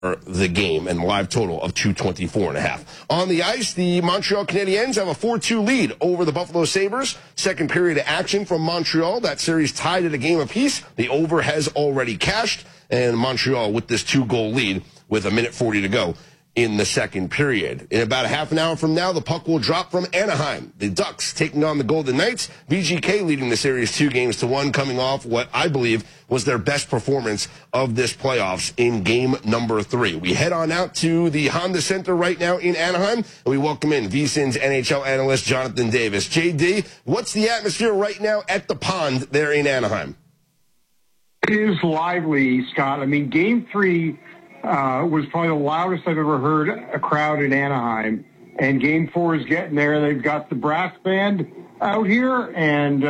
the game and live total of 224.5. On the ice, the Montreal Canadiens have a 4-2 lead over the Buffalo Sabres. Second period of action from Montreal. That series tied at a game apiece. The over has already cashed, and Montreal with this 2-goal lead with 1:40 to go in the second period. In about a half an hour from now, the puck will drop from Anaheim. The Ducks taking on the Golden Knights. VGK leading the series 2-1, coming off what I believe was their best performance of this playoffs in game number 3. We head on out to the Honda Center right now in Anaheim, and we welcome in VSiN's NHL analyst Jonathan Davis. JD, what's the atmosphere right now at the pond there in Anaheim? It is lively, Scott. I mean, game 3 was probably the loudest I've ever heard a crowd in Anaheim. And game 4 is getting there. They've got the brass band out here. And,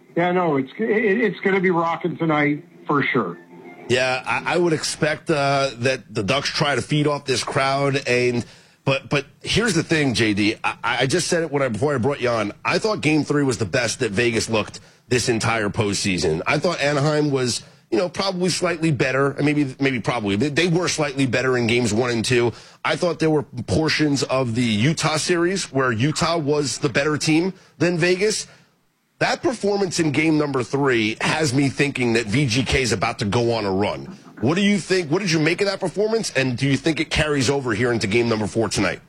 it's going to be rocking tonight for sure. Yeah, I would expect that the Ducks try to feed off this crowd. But here's the thing, JD. I just said it before I brought you on. I thought game 3 was the best that Vegas looked this entire postseason. I thought Anaheim was, probably slightly better. Maybe probably. They were slightly better in games 1 and 2. I thought there were portions of the Utah series where Utah was the better team than Vegas. That performance in game number 3 has me thinking that VGK is about to go on a run. What do you think? What did you make of that performance? And do you think it carries over here into game number 4 tonight?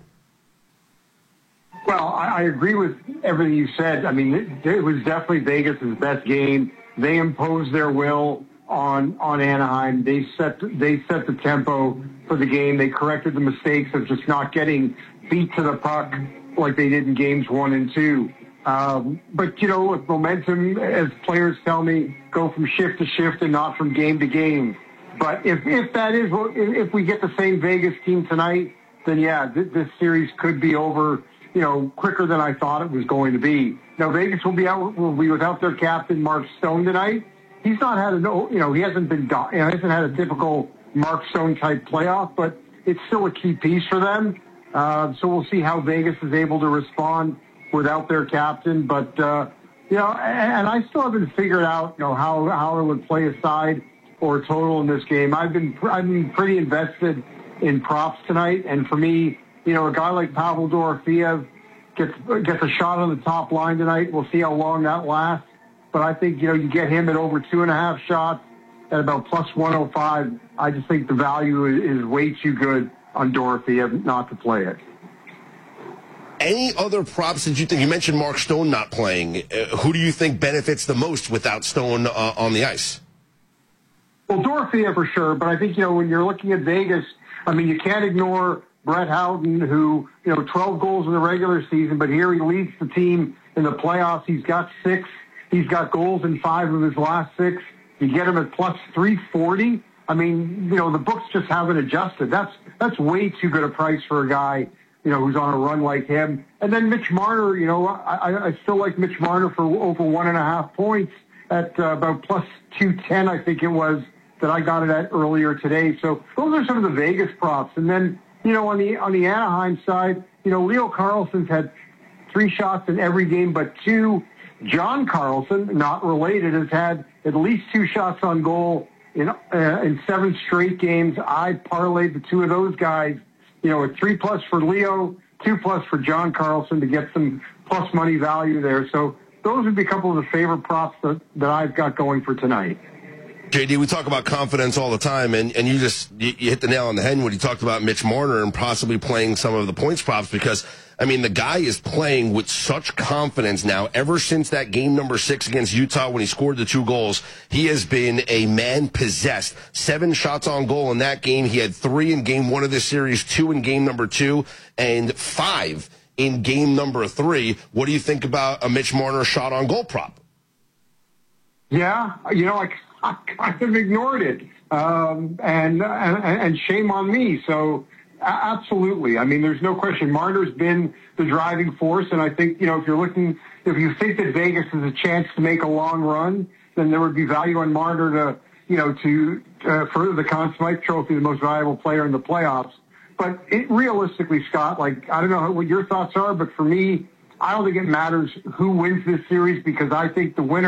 Well, I agree with everything you said. I mean, it was definitely Vegas' best game. They imposed their will on Anaheim. They set the tempo for the game. They corrected the mistakes of just not getting beat to the puck like they did in games 1 and 2. But with momentum, as players tell me, go from shift to shift and not from game to game. But if we get the same Vegas team tonight, then yeah, this series could be over, quicker than I thought it was going to be. Now Vegas will be without their captain Mark Stone tonight. He's not had he hasn't had a typical Mark Stone type playoff, but it's still a key piece for them. So we'll see how Vegas is able to respond without their captain. But and I still haven't figured out how I would play a side or a total in this game. I've been pretty invested in props tonight, and for me, a guy like Pavel Dorofeyev gets a shot on the top line tonight. We'll see how long that lasts. But I think, you get him at over 2.5 shots at about plus 105. I just think the value is way too good on Dorofeyev not to play it. Any other props that you think? You mentioned Mark Stone not playing. Who do you think benefits the most without Stone on the ice? Well, Dorofeyev for sure. But I think, when you're looking at Vegas, you can't ignore Brett Howden, who, 12 goals in the regular season, but here he leads the team in the playoffs. He's got 6. He's got goals in 5 of his last 6. You get him at plus 340. The books just haven't adjusted. That's way too good a price for a guy, who's on a run like him. And then Mitch Marner, I still like Mitch Marner for over 1.5 points at about plus 210, I think it was, that I got it at earlier today. So those are some of the Vegas props. And then, on the Anaheim side, Leo Carlson's had 3 shots in every game but 2. John Carlson, not related, has had at least 2 shots on goal in 7 straight games. I parlayed the 2 of those guys, at 3+ for Leo, 2+ for John Carlson to get some plus money value there. So those would be a couple of the favorite props that I've got going for tonight. JD, we talk about confidence all the time, and you hit the nail on the head when you talked about Mitch Marner and possibly playing some of the points props because, the guy is playing with such confidence now. Ever since that game number 6 against Utah when he scored the 2 goals, he has been a man possessed. 7 shots on goal in that game. He had 3 in game 1 of this series, 2 in game number 2, and 5 in game number 3. What do you think about a Mitch Marner shot on goal prop? Yeah, I kind of ignored it, and shame on me. So absolutely. There's no question. Marner's been the driving force, and I think, if you think that Vegas has a chance to make a long run, then there would be value on Marner for the Conn Smythe Trophy, the most valuable player in the playoffs. But realistically, Scott, I don't know what your thoughts are, but for me, I don't think it matters who wins this series because I think the winner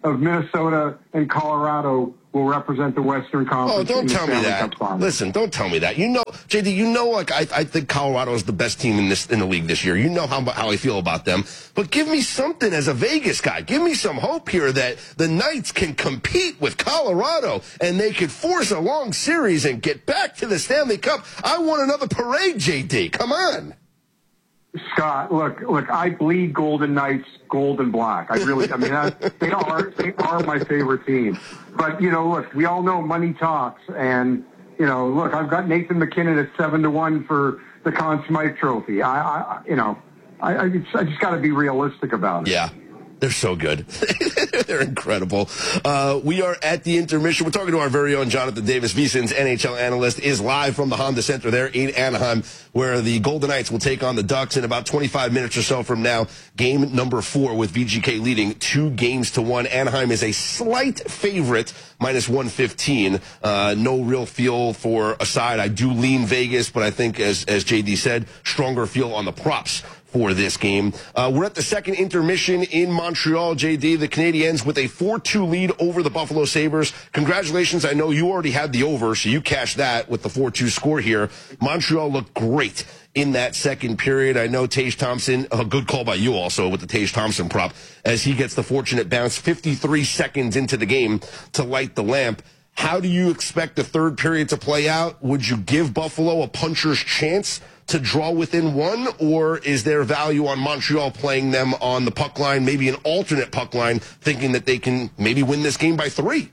of Minnesota and Colorado will represent the Western Conference. Oh, don't tell me that. Listen, don't tell me that. You know, JD, you know, like I think Colorado is the best team in the league this year. You know how I feel about them. But give me something as a Vegas guy. Give me some hope here that the Knights can compete with Colorado and they could force a long series and get back to the Stanley Cup. I want another parade, JD. Come on. Scott, look, I bleed Golden Knights gold and black. I mean, they are my favorite team. But, you know, look, we all know money talks. And, you know, look, I've got Nathan McKinnon at 7-1 for the Conn Smythe Trophy. I just got to be realistic about it. Yeah. They're so good. They're incredible. We are at the intermission. We're talking to our very own Jonathan Davis. VSiN's NHL analyst is live from the Honda Center there in Anaheim, where the Golden Knights will take on the Ducks in about 25 minutes or so from now. Game number 4 with VGK leading 2-1. Anaheim is a slight favorite, minus 115. No real feel for a side. I do lean Vegas, but I think, as JD said, stronger feel on the props for this game. We're at the second intermission in Montreal, JD. The Canadiens with a 4-2 lead over the Buffalo Sabres. Congratulations. I know you already had the over, so you cashed that with the 4-2 score here. Montreal looked great in that second period. I know Tage Thompson, a good call by you also with the Tage Thompson prop, as he gets the fortunate bounce 53 seconds into the game to light the lamp. How do you expect the third period to play out? Would you give Buffalo a puncher's chance to draw within 1, or is there value on Montreal playing them on the puck line, maybe an alternate puck line, thinking that they can maybe win this game by 3?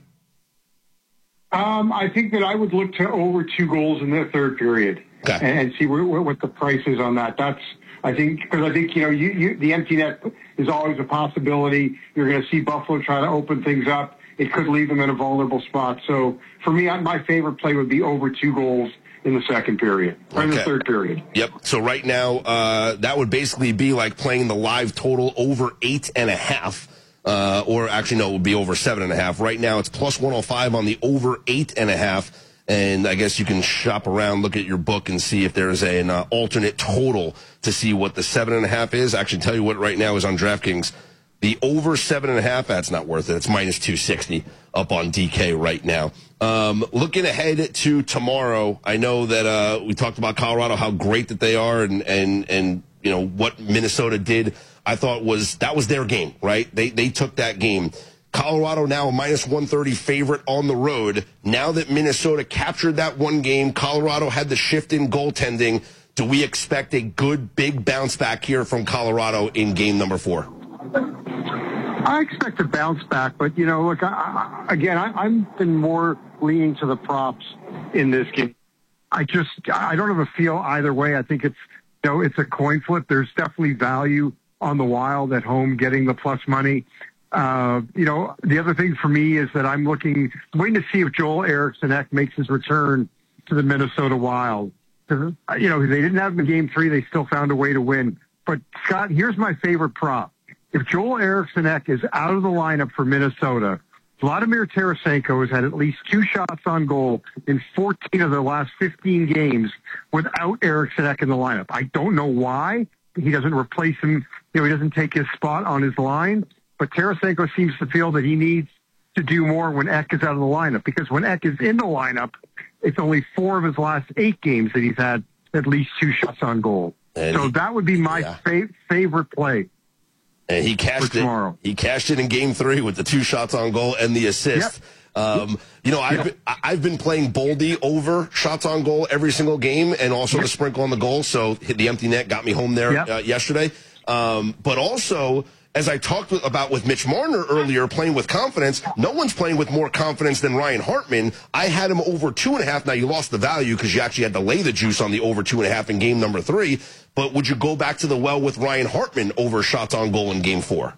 I think that I would look to over 2 goals in the third period and see what the price is on that. I think, you know, the empty net is always a possibility. You're going to see Buffalo try to open things up. It could leave them in a vulnerable spot. So for me, my favorite play would be over 2 goals in the second period, or in the third period. Yep. So right now, that would basically be like playing the live total over 8.5. Or actually, no, it would be over 7.5. Right now, it's plus 105 on the over 8.5. And I guess you can shop around, look at your book, and see if there's an alternate total to see what the 7.5 is. Actually, tell you what right now is on DraftKings. The over 7.5, that's not worth it. It's minus 260 up on DK right now. Looking ahead to tomorrow, I know that we talked about Colorado, how great that they are, and you know what Minnesota did. I thought that was their game, right? They took that game. Colorado now a minus 130 favorite on the road. Now that Minnesota captured that one game, Colorado had the shift in goaltending. Do we expect a good big bounce back here from Colorado in game number 4? I expect a bounce back, but, you know, look, I've been more leaning to the props in this game. I don't have a feel either way. I think it's a coin flip. There's definitely value on the Wild at home getting the plus money. You know, the other thing for me is that I'm waiting to see if Joel Eriksson Ek makes his return to the Minnesota Wild. You know, they didn't have him in game 3. They still found a way to win. But, Scott, here's my favorite prop. If Joel Eriksson Ek is out of the lineup for Minnesota, Vladimir Tarasenko has had at least 2 shots on goal in 14 of the last 15 games without Eriksson Ek in the lineup. I don't know why. He doesn't replace him. You know, he doesn't take his spot on his line. But Tarasenko seems to feel that he needs to do more when Ek is out of the lineup, because when Ek is in the lineup, it's only 4 of his last 8 games that he's had at least 2 shots on goal. And so that would be my favorite play. And he cashed it. He cashed it in game 3 with the 2 shots on goal and the assist. Yep. You know, I've been playing Boldy over shots on goal every single game, and also the sprinkle on the goal. So the empty net got me home there yesterday. But also, as I talked about with Mitch Marner earlier, playing with confidence, no one's playing with more confidence than Ryan Hartman. I had him over 2.5. Now, you lost the value because you actually had to lay the juice on the over 2.5 in game number 3. But would you go back to the well with Ryan Hartman over shots on goal in game 4?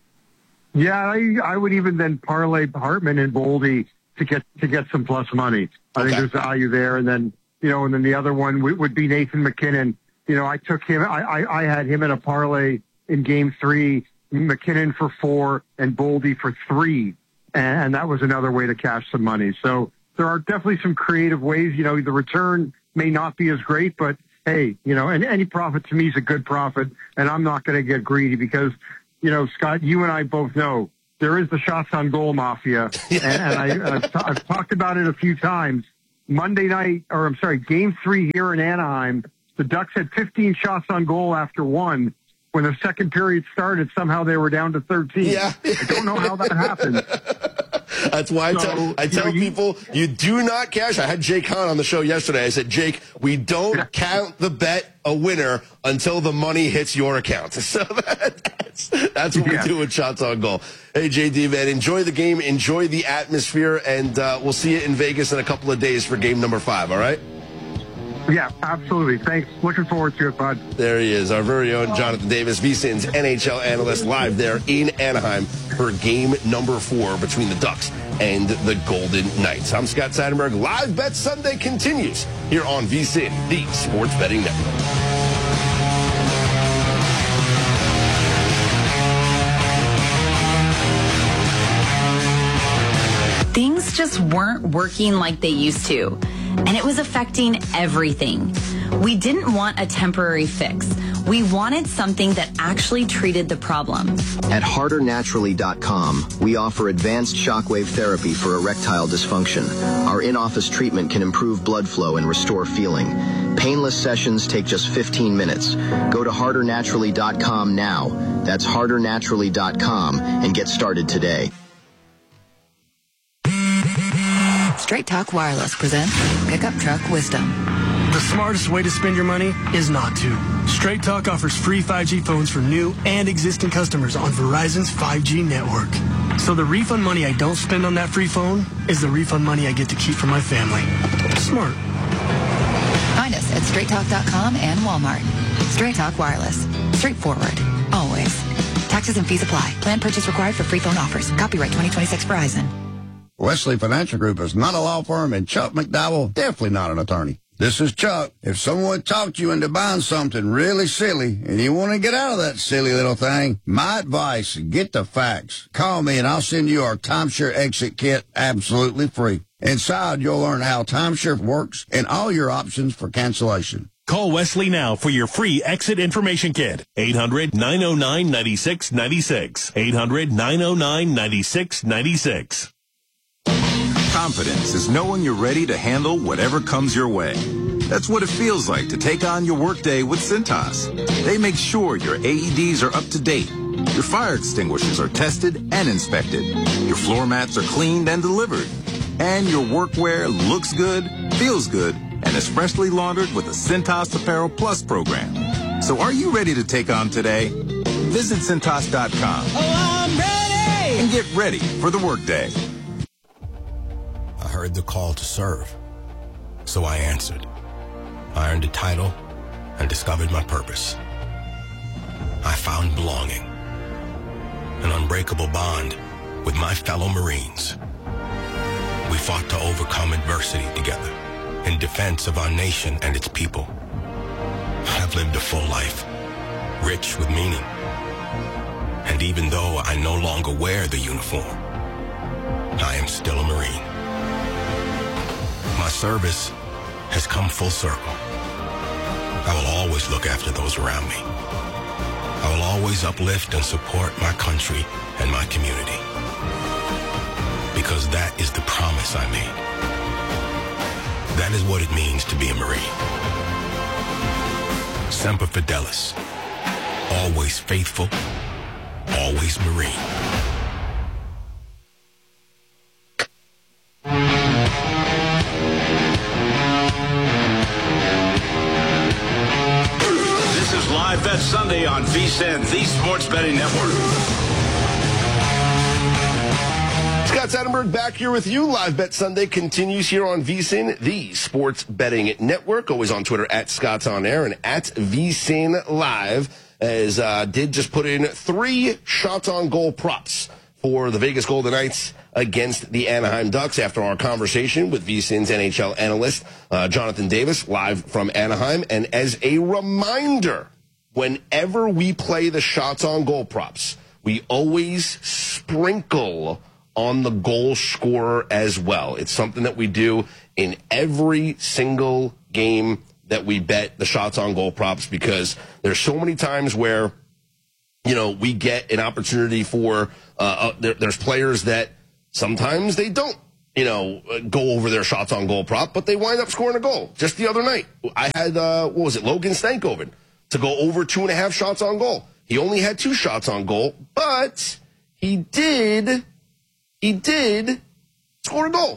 Yeah, I would even then parlay Hartman and Boldy to get some plus money. I think there's value there. And then, you know, and then the other one would be Nathan McKinnon. You know, I took him. I had him in a parlay in game 3, McKinnon for 4 and Boldy for 3. And that was another way to cash some money. So there are definitely some creative ways. You know, the return may not be as great, but hey, you know, and any profit to me is a good profit, and I'm not going to get greedy because, you know, Scott, you and I both know there is the shots on goal mafia, and I've talked about it a few times. Game 3 here in Anaheim, the Ducks had 15 shots on goal after one. When the second period started, somehow they were down to 13. Yeah. I don't know how that happened. That's why I tell people, you do not cash. I had Jake Hahn on the show yesterday. I said, Jake, we don't count the bet a winner until the money hits your account. So that's what we do with shots on goal. Hey, JD, man, enjoy the game, enjoy the atmosphere, and we'll see you in Vegas in a couple of days for game number 5, all right? Yeah, absolutely. Thanks. Looking forward to it, bud. There he is, our very own Jonathan Davis, VSiN's NHL analyst, live there in Anaheim for game number 4 between the Ducks and the Golden Knights. I'm Scott Seidenberg. Live Bet Sunday continues here on VSiN, the Sports Betting Network. Things just weren't working like they used to, and it was affecting everything. We didn't want a temporary fix. We wanted something that actually treated the problem. At HarderNaturally.com, we offer advanced shockwave therapy for erectile dysfunction. Our in-office treatment can improve blood flow and restore feeling. Painless sessions take just 15 minutes. Go to HarderNaturally.com now. That's HarderNaturally.com and get started today. Straight Talk Wireless presents Pickup Truck Wisdom. The smartest way to spend your money is not to. Straight Talk offers free 5G phones for new and existing customers on Verizon's 5G network. So the refund money I don't spend on that free phone is the refund money I get to keep for my family. Smart. Find us at straighttalk.com and Walmart. Straight Talk Wireless. Straightforward. Always. Taxes and fees apply. Plan purchase required for free phone offers. Copyright 2026 Verizon. Wesley Financial Group is not a law firm, and Chuck McDowell definitely not an attorney. This is Chuck. If someone talked you into buying something really silly and you want to get out of that silly little thing, my advice, get the facts. Call me and I'll send you our timeshare exit kit absolutely free. Inside, you'll learn how timeshare works and all your options for cancellation. Call Wesley now for your free exit information kit. 800-909-9696. 800-909-9696. Confidence is knowing you're ready to handle whatever comes your way. That's what it feels like to take on your workday with Cintas. They make sure your AEDs are up to date, your fire extinguishers are tested and inspected, your floor mats are cleaned and delivered, and your workwear looks good, feels good, and is freshly laundered with the Cintas Apparel Plus program. So are you ready to take on today? Visit Cintas.com. Oh, I'm ready! And get ready for the workday. I heard the call to serve, so I answered. I earned a title and discovered my purpose. I found belonging, an unbreakable bond with my fellow Marines. We fought to overcome adversity together in defense of our nation and its people. I've lived a full life, rich with meaning. And even though I no longer wear the uniform, I am still a Marine. My service has come full circle. I will always look after those around me. I will always uplift and support my country and my community. Because that is the promise I made. That is what it means to be a Marine. Semper Fidelis. Always faithful. Always Marine. Live Bet Sunday on VSiN, the Sports Betting Network. Scott Seidenberg back here with you. Live Bet Sunday continues here on VSiN, the Sports Betting Network. Always on Twitter at Scott's On Air and at VSiN Live. As did just put in 3 shots on goal props for the Vegas Golden Knights against the Anaheim Ducks after our conversation with VSiN's NHL analyst, Jonathan Davis, live from Anaheim. And as a reminder, whenever we play the shots on goal props, we always sprinkle on the goal scorer as well. It's something that we do in every single game that we bet the shots on goal props, because there's so many times where we get an opportunity for there's players that sometimes they don't, go over their shots on goal prop, but they wind up scoring a goal. Just the other night, I had, Logan Stankoven to go over 2.5 shots on goal. He only had 2 shots on goal, but he did score a goal.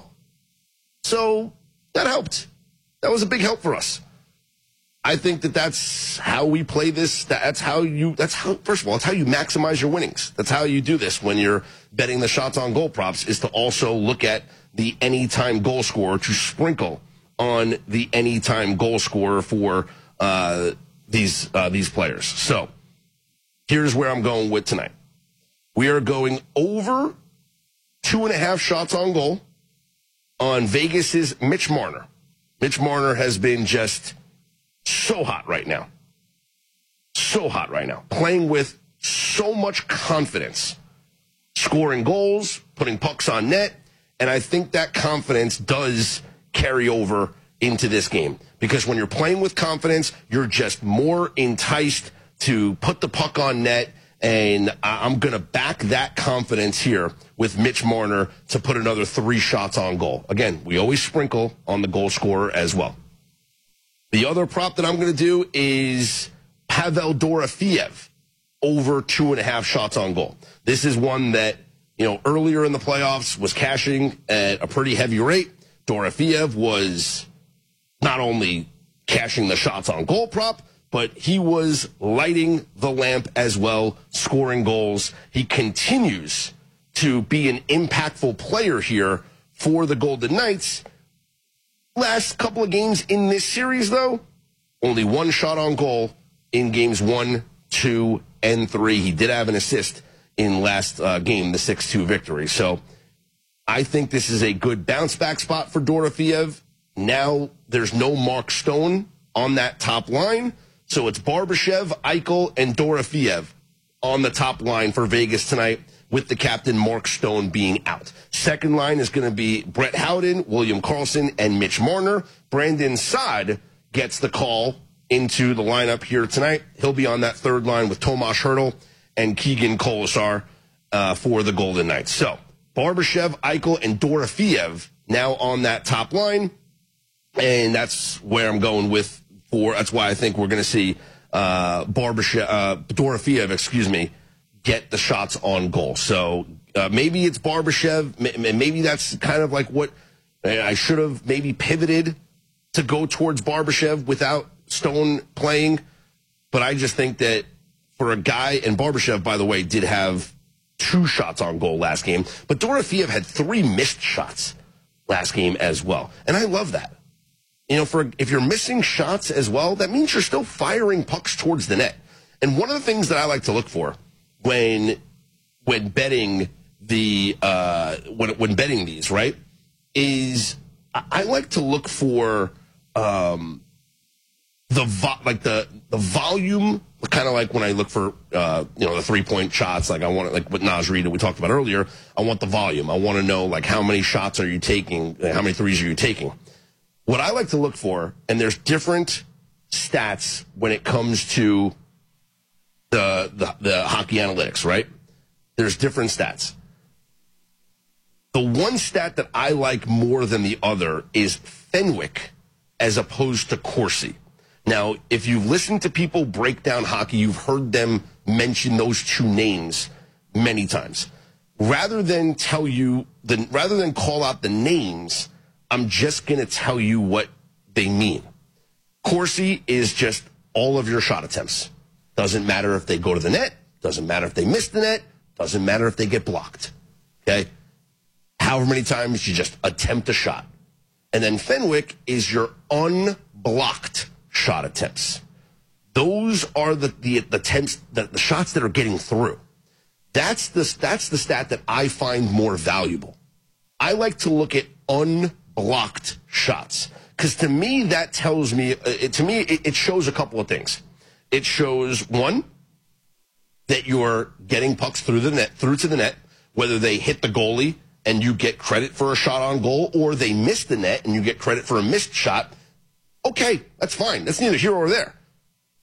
So that helped. That was a big help for us. I think that's how we play this. First of all, it's how you maximize your winnings. That's how you do this when you're betting the shots on goal props, is to also look at the anytime goal scorer, to sprinkle on the anytime goal scorer for these players. So here's where I'm going with tonight. We are going over 2.5 shots on goal on Vegas's Mitch Marner. Mitch Marner has been just so hot right now. So hot right now. Playing with so much confidence. Scoring goals, putting pucks on net. And I think that confidence does carry over into this game. Because when you're playing with confidence, you're just more enticed to put the puck on net. And I'm going to back that confidence here with Mitch Marner to put another 3 shots on goal. Again, we always sprinkle on the goal scorer as well. The other prop that I'm going to do is Pavel Dorofeev over 2.5 shots on goal. This is one that, earlier in the playoffs was cashing at a pretty heavy rate. Dorofeev was not only cashing the shots on goal prop, but he was lighting the lamp as well, scoring goals. He continues to be an impactful player here for the Golden Knights. Last couple of games in this series, though, only 1 shot on goal in games 1, 2, and 3. He did have an assist in last game, the 6-2 victory. So I think this is a good bounce-back spot for Dorofeev. Now there's no Mark Stone on that top line. So it's Barbashev, Eichel, and Dorofeev on the top line for Vegas tonight, with the captain Mark Stone being out. Second line is going to be Brett Howden, William Karlsson, and Mitch Marner. Brandon Saad gets the call into the lineup here tonight. He'll be on that third line with Tomas Hertl and Keegan Kolesar for the Golden Knights. So Barbashev, Eichel, and Dorofeev now on that top line. And that's where I'm going with that's why I think we're going to see Dorofeev, get the shots on goal. So maybe it's Barbashev. Maybe that's kind of like what I should have maybe pivoted to go towards Barbashev without Stone playing. But I just think that for a guy, and Barbashev, by the way, did have 2 shots on goal last game, but Dorofeev had 3 missed shots last game as well. And I love that. If you're missing shots as well, that means you're still firing pucks towards the net. And one of the things that I like to look for when betting when betting these, right, is I like to look for the volume, kind of like when I look for the 3-point shots. Like I want like what Naz Reid that we talked about earlier. I want the volume. I want to know like how many shots are you taking, how many threes are you taking. What I like to look for, and there's different stats when it comes to the hockey analytics, right? There's different stats. The one stat that I like more than the other is Fenwick as opposed to Corsi. Now, if you've listened to people break down hockey, you've heard them mention those 2 names many times. Rather than call out the names, I'm just going to tell you what they mean. Corsi is just all of your shot attempts. Doesn't matter if they go to the net. Doesn't matter if they miss the net. Doesn't matter if they get blocked. Okay? However many times you just attempt a shot. And then Fenwick is your unblocked shot attempts. Those are the attempts, the shots that are getting through. That's the stat that I find more valuable. I like to look at unblocked shots, because to me that tells me it shows a couple of things. It shows, one, that you're getting pucks through to the net, whether they hit the goalie and you get credit for a shot on goal, or they miss the net and you get credit for a missed shot. Okay, that's fine. That's neither here or there.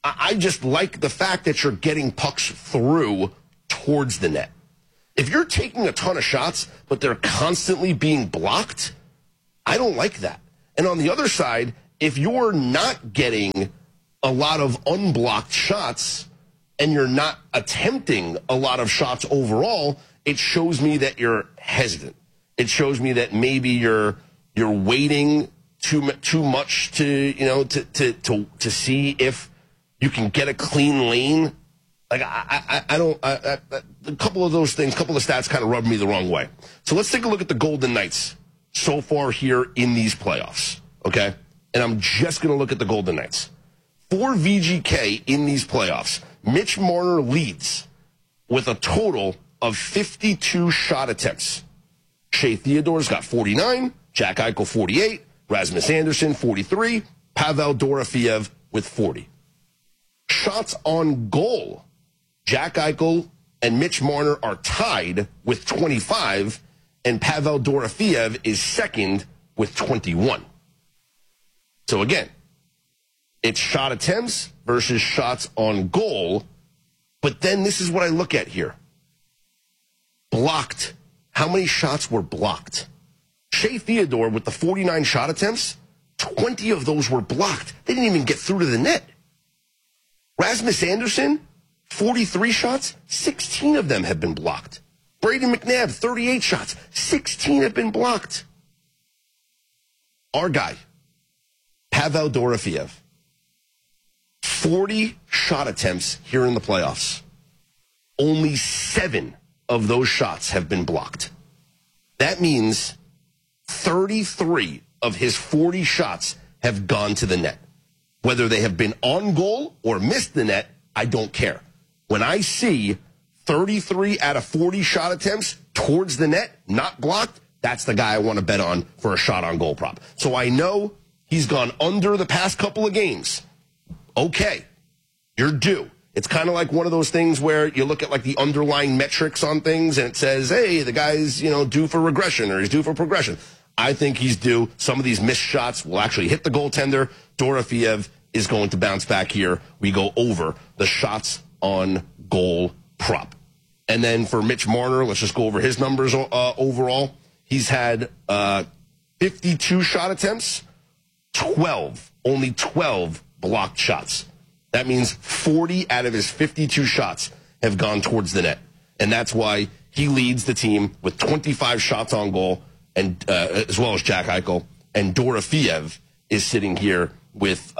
I just like the fact that you're getting pucks through towards the net. If you're taking a ton of shots, but they're constantly being blocked, I don't like that. And on the other side, if you're not getting a lot of unblocked shots and you're not attempting a lot of shots overall, it shows me that you're hesitant. It shows me that maybe you're waiting too much to see if you can get a clean lane. Like a couple of those things, a couple of stats kind of rubbed me the wrong way. So let's take a look at the Golden Knights so far here in these playoffs, okay? And I'm just going to look at the Golden Knights. For VGK in these playoffs, Mitch Marner leads with a total of 52 shot attempts. Shea Theodore's got 49, Jack Eichel 48, Rasmus Andersson 43, Pavel Dorofeev with 40. Shots on goal, Jack Eichel and Mitch Marner are tied with 25, and Pavel Dorofeev is second with 21. So again, it's shot attempts versus shots on goal, but then this is what I look at here. Blocked. How many shots were blocked? Shea Theodore with the 49 shot attempts, 20 of those were blocked. They didn't even get through to the net. Rasmus Andersson, 43 shots, 16 of them have been blocked. Brady McNabb, 38 shots, 16 have been blocked. Our guy, Pavel Dorofeev, 40 shot attempts here in the playoffs. Only 7 of those shots have been blocked. That means 33 of his 40 shots have gone to the net. Whether they have been on goal or missed the net, I don't care. When I see 33 out of 40 shot attempts towards the net, not blocked, that's the guy I want to bet on for a shot on goal prop. So I know he's gone under the past couple of games. Okay, you're due. It's kind of like one of those things where you look at like the underlying metrics on things and it says, hey, the guy's, due for regression or he's due for progression. I think he's due. Some of these missed shots will actually hit the goaltender. Dorofeev is going to bounce back here. We go over the shots on goal prop. And then for Mitch Marner, let's just go over his numbers overall. He's had 52 shot attempts, only 12 blocked shots. That means 40 out of his 52 shots have gone towards the net. And that's why he leads the team with 25 shots on goal, and as well as Jack Eichel. And Dorofeev is sitting here with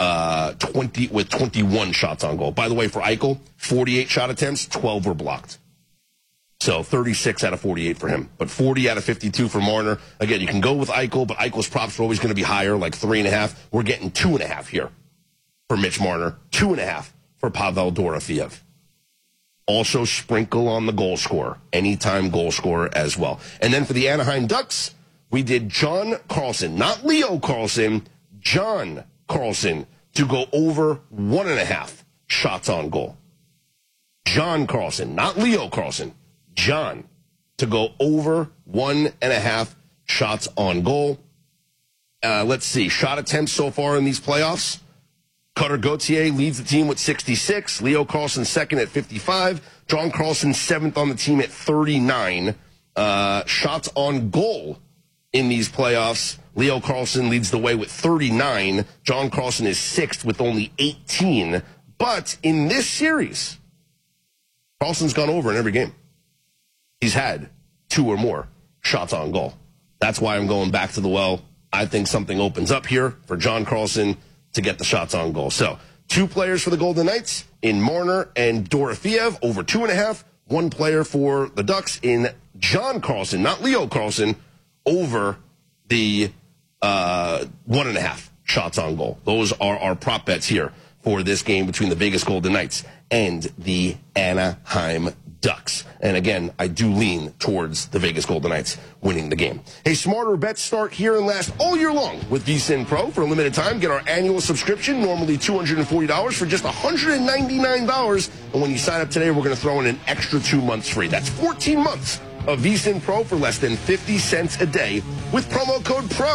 21 shots on goal. By the way, for Eichel, 48 shot attempts, 12 were blocked. So 36 out of 48 for him. But 40 out of 52 for Marner. Again, you can go with Eichel, but Eichel's props are always going to be higher, like 3.5. We're getting 2.5 here for Mitch Marner, 2.5 for Pavel Dorofeev. Also sprinkle on the goal scorer, anytime goal scorer as well. And then for the Anaheim Ducks, we did John Carlson, not Leo Carlson, John Carlson, to go over 1.5 shots on goal. John Carlson, not Leo Carlson, John, to go over 1.5 shots on goal. Let's see, shot attempts so far in these playoffs. Cutter Gauthier leads the team with 66. Leo Carlson second at 55. John Carlson seventh on the team at 39. Shots on goal in these playoffs. Leo Carlson leads the way with 39. John Carlson is sixth with only 18. But in this series, Carlson's gone over in every game. He's had 2 or more shots on goal. That's why I'm going back to the well. I think something opens up here for John Carlson to get the shots on goal. So 2 players for the Golden Knights in Marner and Dorofeev over 2.5. 1 player for the Ducks in John Carlson, not Leo Carlson, over the 1.5 shots on goal. Those are our prop bets here for this game between the Vegas Golden Knights and the Anaheim Ducks. And again, I do lean towards the Vegas Golden Knights winning the game. Hey, smarter bets start here and last all year long with VSiN Pro. For a limited time, get our annual subscription, normally $240 for just $199. And when you sign up today, we're going to throw in an extra 2 months free. That's 14 months of VSiN Pro for less than 50 cents a day with promo code PRO.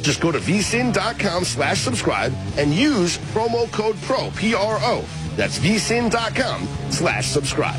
Just go to vsin.com/subscribe and use promo code PRO, P-R-O. That's vsin.com/subscribe.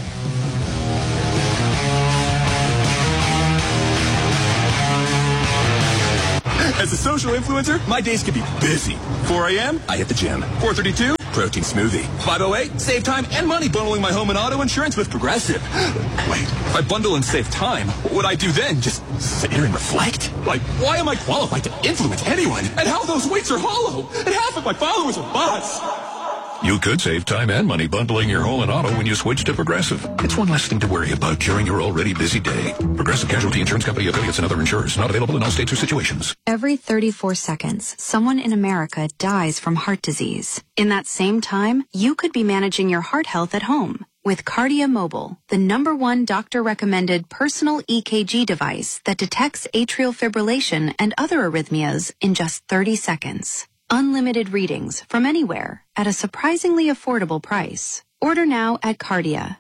As a social influencer, my days can be busy. 4 a.m., I hit the gym. 4:32, protein smoothie. 5:08, save time and money bundling my home and auto insurance with Progressive. Wait, if I bundle and save time, what would I do then? Just sit here and reflect? Like, why am I qualified to influence anyone? And how those weights are hollow? And half of my followers are bots. You could save time and money bundling your home and auto when you switch to Progressive. It's one less thing to worry about during your already busy day. Progressive Casualty Insurance Company, affiliates, and other insurers. Not available in all states or situations. Every 34 seconds, someone in America dies from heart disease. In that same time, you could be managing your heart health at home with Cardia Mobile, the #1 doctor-recommended personal EKG device that detects atrial fibrillation and other arrhythmias in just 30 seconds. Unlimited readings from anywhere at a surprisingly affordable price. Order now at Cardia,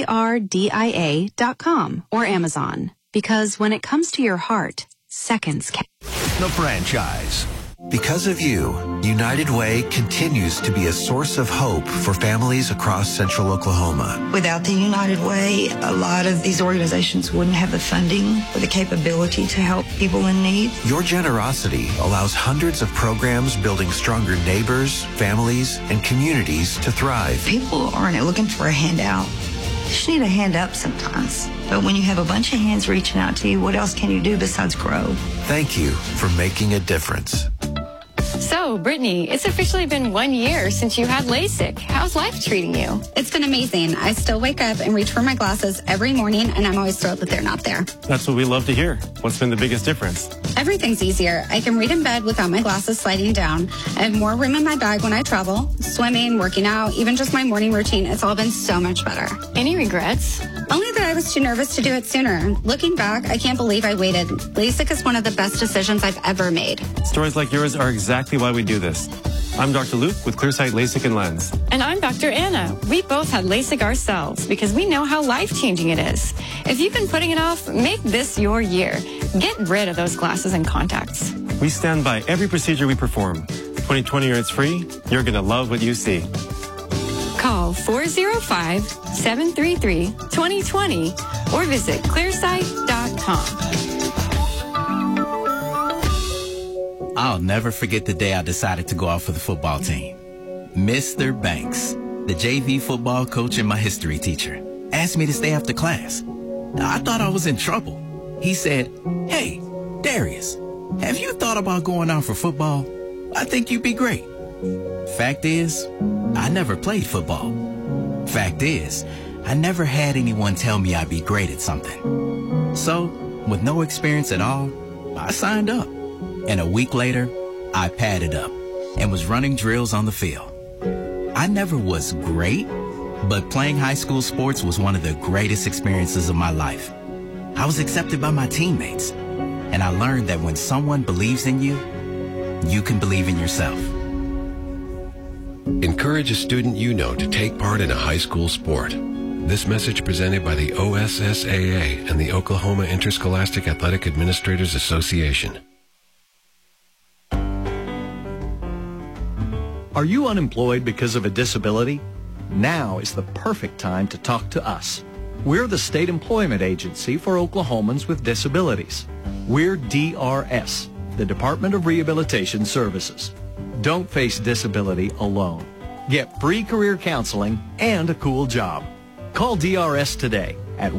KARDIA.com or Amazon. Because when it comes to your heart, seconds count. The franchise. Because of you, United Way continues to be a source of hope for families across central Oklahoma. Without the United Way, a lot of these organizations wouldn't have the funding or the capability to help people in need. Your generosity allows hundreds of programs building stronger neighbors, families, and communities to thrive. People aren't looking for a handout. You just need a hand up sometimes. But when you have a bunch of hands reaching out to you, what else can you do besides grow? Thank you for making a difference. So, Brittany, it's officially been 1 year since you had LASIK. How's life treating you? It's been amazing. I still wake up and reach for my glasses every morning, and I'm always thrilled that they're not there. That's what we love to hear. What's been the biggest difference? Everything's easier. I can read in bed without my glasses sliding down. I have more room in my bag when I travel. Swimming, working out, even just my morning routine, it's all been so much better. Any regrets? Only that I was too nervous to do it sooner. Looking back, I can't believe I waited. LASIK is one of the best decisions I've ever made. Stories like yours are exactly why we do this. I'm Dr. Luke with Clearsight LASIK and Lens. And I'm Dr. Anna. We both had LASIK ourselves because we know how life-changing it is. If you've been putting it off, make this your year. Get rid of those glasses and contacts. We stand by every procedure we perform. 2020 or it's free, you're going to love what you see. Call 405-733-2020 or visit clearsight.com. I'll never forget the day I decided to go out for the football team. Mr. Banks, the JV football coach and my history teacher, asked me to stay after class. I thought I was in trouble. He said, "Hey, Darius, have you thought about going out for football? I think you'd be great." Fact is, I never played football. Fact is, I never had anyone tell me I'd be great at something. So, with no experience at all, I signed up. And a week later, I padded up and was running drills on the field. I never was great, but playing high school sports was one of the greatest experiences of my life. I was accepted by my teammates, and I learned that when someone believes in you, you can believe in yourself. Encourage a student you know to take part in a high school sport. This message presented by the OSSAA and the Oklahoma Interscholastic Athletic Administrators Association. Are you unemployed because of a disability? Now is the perfect time to talk to us. We're the state employment agency for Oklahomans with disabilities. We're DRS, the Department of Rehabilitation Services. Don't face disability alone. Get free career counseling and a cool job. Call DRS today at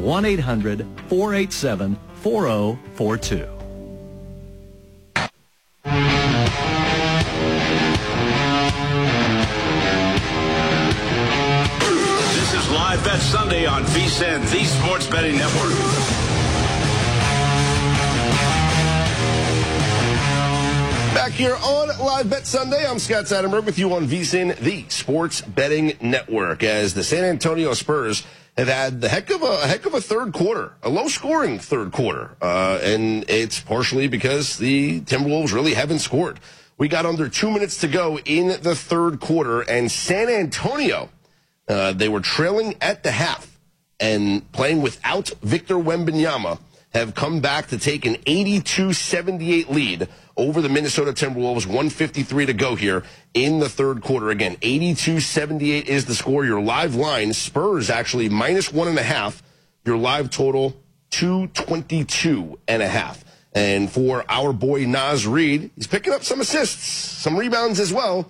1-800-487-4042. Live Bet Sunday on VSiN, the Sports Betting Network. Back here on Live Bet Sunday, I'm Scott Seidenberg with you on VSiN, the Sports Betting Network, as the San Antonio Spurs have had the heck of a third quarter, a low-scoring third quarter, and it's partially because the Timberwolves really haven't scored. We got under 2 minutes to go in the third quarter, and San Antonio, they were trailing at the half and playing without Victor Wembanyama, have come back to take an 82-78 lead over the Minnesota Timberwolves. 1:53 to go here in the third quarter. Again, 82-78 is the score. Your live line, Spurs actually -1.5. Your live total, 222.5. And for our boy Naz Reid, he's picking up some assists, some rebounds as well.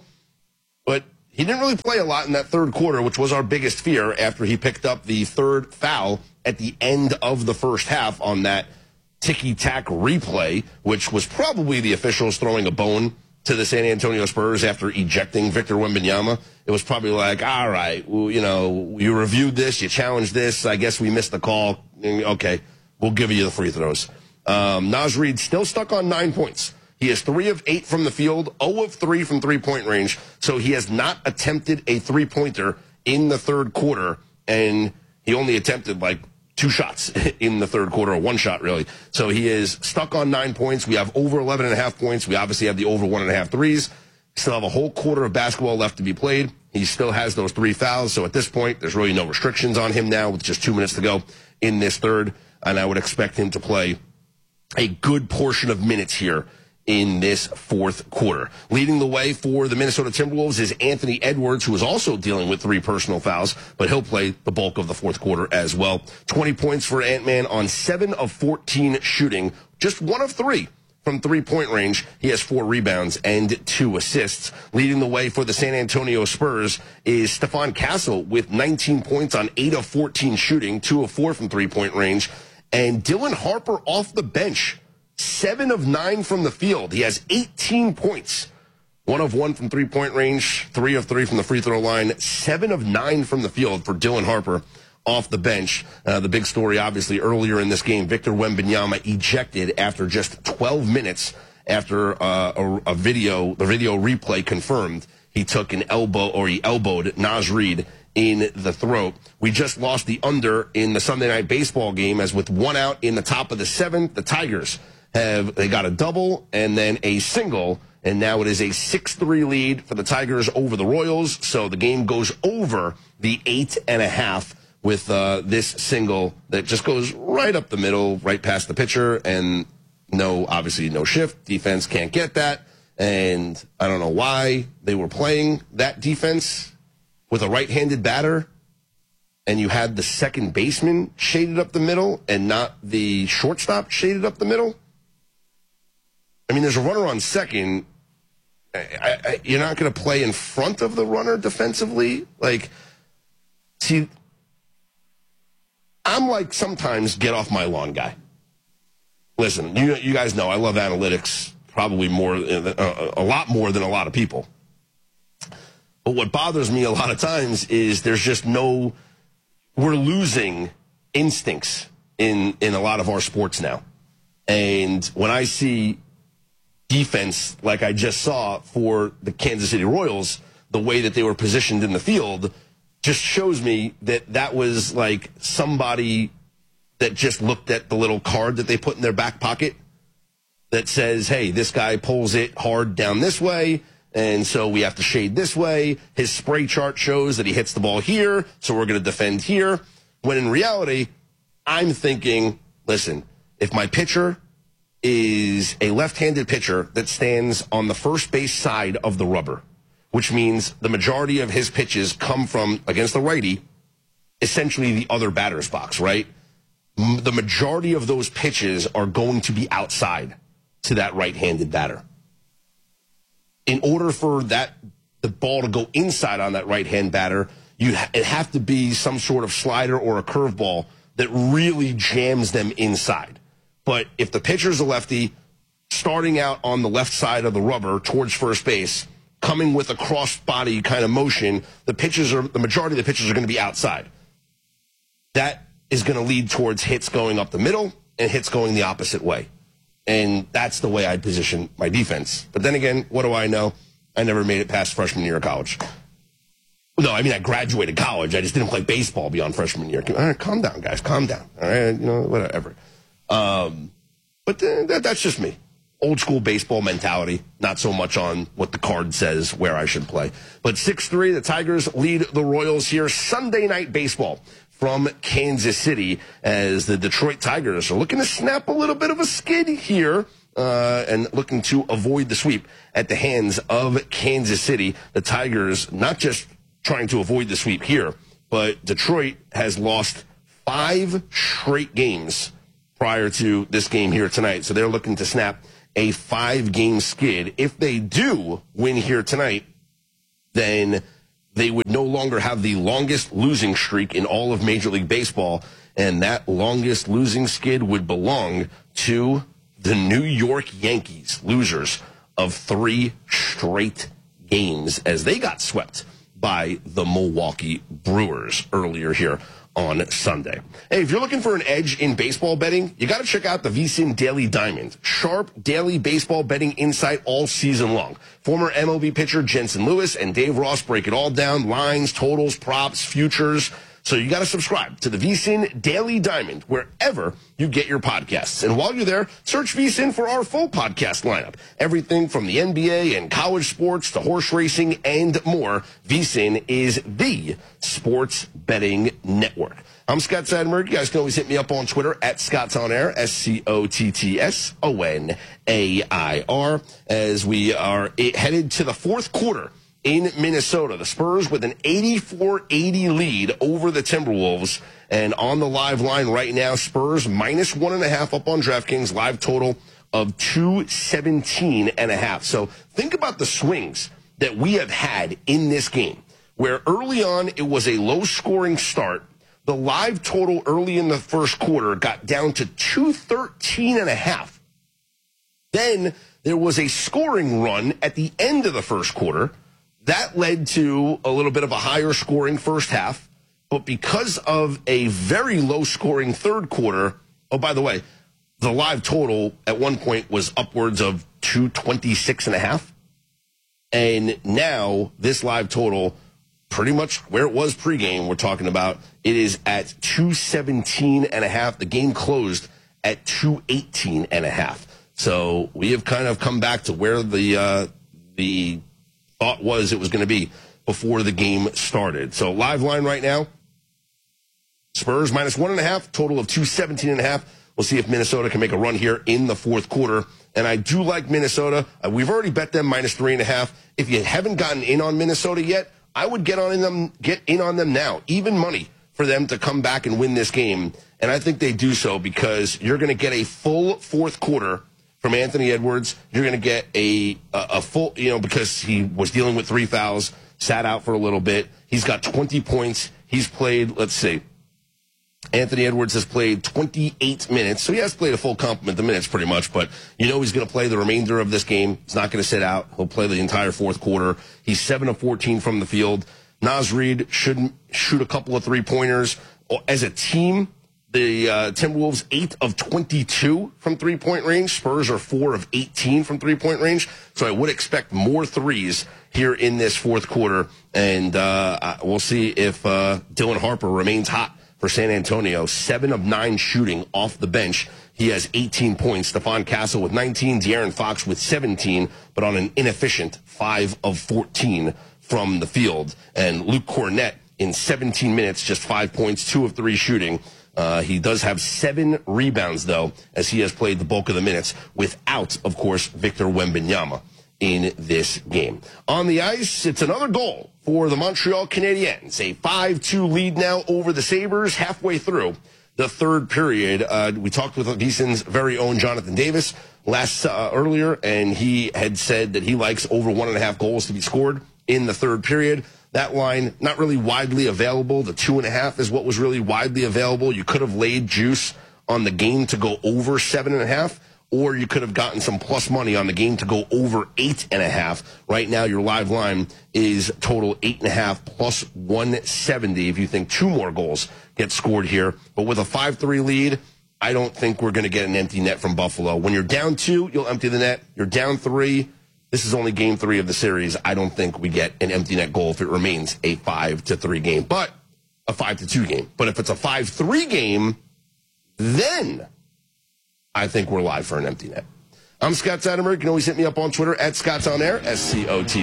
But he didn't really play a lot in that third quarter, which was our biggest fear after he picked up the third foul at the end of the first half on that ticky-tack replay, which was probably the officials throwing a bone to the San Antonio Spurs after ejecting Victor Wembanyama. It was probably like, all right, well, you reviewed this, you challenged this, I guess we missed the call. Okay, we'll give you the free throws. Naz Reid still stuck on 9 points. He is 3 of 8 from the field, 0 of 3 from three-point range, so he has not attempted a three-pointer in the third quarter, and he only attempted like 2 shots in the third quarter, or 1 shot really. So he is stuck on 9 points. We have over 11.5 points. We obviously have the over 1.5 threes. Still have a whole quarter of basketball left to be played. He still has those 3 fouls, so at this point, there's really no restrictions on him now with just 2 minutes to go in this third, and I would expect him to play a good portion of minutes here in this fourth quarter. Leading the way for the Minnesota Timberwolves is Anthony Edwards, who is also dealing with 3 personal fouls, but he'll play the bulk of the fourth quarter as well. 20 points for Ant-Man on 7 of 14 shooting, just 1 of 3 from three-point range. He has 4 rebounds and 2 assists. Leading the way for the San Antonio Spurs is Stephon Castle with 19 points on 8 of 14 shooting, 2 of 4 from three-point range. And Dylan Harper off the bench, 7 of 9 from the field. He has 18 points. 1 of 1 from three-point range, 3 of 3 from the free throw line, 7 of 9 from the field for Dylan Harper off the bench. The big story, obviously, earlier in this game, Victor Wembanyama ejected after just 12 minutes after the video replay confirmed he took an elbow, or he elbowed Naz Reid in the throat. We just lost the under in the Sunday Night Baseball game, as with 1 out in the top of the 7th, the Tigers they got a double and then a single, and now it is a 6-3 lead for the Tigers over the Royals. So the game goes over the 8.5 with this single that just goes right up the middle, right past the pitcher, and obviously no shift. Defense can't get that, and I don't know why they were playing that defense with a right-handed batter, and you had the second baseman shaded up the middle and not the shortstop shaded up the middle. I mean, there's a runner on second. You're not going to play in front of the runner defensively? See, I'm like sometimes get off my lawn guy. Listen, you guys know I love analytics probably a lot more than a lot of people. But what bothers me a lot of times is there's just we're losing instincts in a lot of our sports now. And when I see defense like I just saw for the Kansas City Royals, the way that they were positioned in the field just shows me that was like somebody that just looked at the little card that they put in their back pocket that says, hey, this guy pulls it hard down this way, and so we have to shade this way. His spray chart shows that he hits the ball here, so we're going to defend here. When in reality, I'm thinking, listen, if my pitcher is a left-handed pitcher that stands on the first base side of the rubber, which means the majority of his pitches come from, against the righty, essentially the other batter's box, right? The majority of those pitches are going to be outside to that right-handed batter. In order for the ball to go inside on that right-hand batter, it have to be some sort of slider or a curveball that really jams them inside. But if the pitcher's a lefty, starting out on the left side of the rubber towards first base, coming with a cross-body kind of motion, the majority of the pitches are going to be outside. That is going to lead towards hits going up the middle and hits going the opposite way. And that's the way I position my defense. But then again, what do I know? I never made it past freshman year of college. No, I mean, I graduated college. I just didn't play baseball beyond freshman year. All right, calm down, guys. Calm down. All right, whatever. But that's just me. Old school baseball mentality, not so much on what the card says where I should play. But 6-3, the Tigers lead the Royals here. Sunday Night Baseball. from Kansas City, as the Detroit Tigers are looking to snap a little bit of a skid here and looking to avoid the sweep at the hands of Kansas City. The Tigers not just trying to avoid the sweep here, but Detroit has lost 5 straight games prior to this game here tonight. So they're looking to snap a 5-game skid. If they do win here tonight, then they would no longer have the longest losing streak in all of Major League Baseball, and that longest losing skid would belong to the New York Yankees, losers of 3 straight games as they got swept by the Milwaukee Brewers earlier here on Sunday. Hey, if you're looking for an edge in baseball betting, you got to check out the VSiN Daily Diamond. Sharp daily baseball betting insight all season long. Former MLB pitcher Jensen Lewis and Dave Ross break it all down: lines, totals, props, futures. So you got to subscribe to the VSiN Daily Diamond wherever you get your podcasts. And while you're there, search VSiN for our full podcast lineup. Everything from the NBA and college sports to horse racing and more. VSiN is the sports betting network. I'm Scott Seidenberg. You guys can always hit me up on Twitter at ScottsOnAir, ScottsOnAir, as we are headed to the fourth quarter in Minnesota. The Spurs with an 84-80 lead over the Timberwolves. And on the live line right now, Spurs minus 1.5 up on DraftKings, live total of 217.5. So think about the swings that we have had in this game, where early on it was a low-scoring start. The live total early in the first quarter got down to 213.5. Then there was a scoring run at the end of the first quarter. That led to a little bit of a higher scoring first half, but because of a very low scoring third quarter, oh, by the way, the live total at one point was upwards of 226.5. And now this live total, pretty much where it was pregame, we're talking about, it is at 217.5. The game closed at 218.5. So we have kind of come back to where the thought was it was going to be before the game started. So live line right now, Spurs minus 1.5, total of 217.5. We'll see if Minnesota can make a run here in the fourth quarter. And I do like Minnesota. We've already bet them minus 3.5. If you haven't gotten in on Minnesota yet, I would get in on them now. Even money for them to come back and win this game. And I think they do so because you're going to get a full fourth quarter from Anthony Edwards. You're going to get a full, because he was dealing with 3 fouls, sat out for a little bit. He's got 20 points. He's played, let's see, Anthony Edwards has played 28 minutes. So he has played a full complement of minutes pretty much, but he's going to play the remainder of this game. He's not going to sit out. He'll play the entire fourth quarter. He's 7 of 14 from the field. Naz Reid should shoot a couple of three-pointers. As a team, the Timberwolves 8 of 22 from three-point range. Spurs are 4 of 18 from three-point range. So I would expect more threes here in this fourth quarter. And we'll see if Dylan Harper remains hot for San Antonio. 7 of 9 shooting off the bench. He has 18 points. Stephon Castle with 19. De'Aaron Fox with 17, but on an inefficient 5 of 14 from the field. And Luke Cornett in 17 minutes, just 5 points, 2 of 3 shooting. He does have 7 rebounds, though, as he has played the bulk of the minutes without, of course, Victor Wembanyama in this game. On the ice, it's another goal for the Montreal Canadiens. A 5-2 lead now over the Sabres halfway through the third period. We talked with VSiN's very own Jonathan Davis earlier, and he had said that he likes over 1.5 goals to be scored in the third period. That line, not really widely available. The 2.5 is what was really widely available. You could have laid juice on the game to go over 7.5, or you could have gotten some plus money on the game to go over 8.5. Right now, your live line is total 8.5 plus 170 if you think 2 more goals get scored here. But with a 5-3 lead, I don't think we're going to get an empty net from Buffalo. When you're down 2, you'll empty the net. You're down 3. This is only game 3 of the series. I don't think we get an empty net goal if it remains a 5-3 game, but a 5-2 game. But if it's a 5-3 game, then I think we're live for an empty net. I'm Scott Seidenberg. You can always hit me up on Twitter at ScottsOnAir,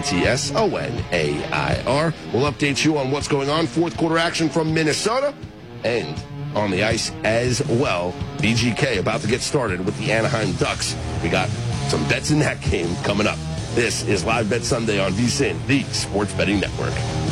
ScottsOnAir. We'll update you on what's going on. Fourth quarter action from Minnesota. and on the ice as well. VGK about to get started with the Anaheim Ducks. We got some bets in that game coming up. This is Live Bet Sunday on VSiN, the Sports Betting Network.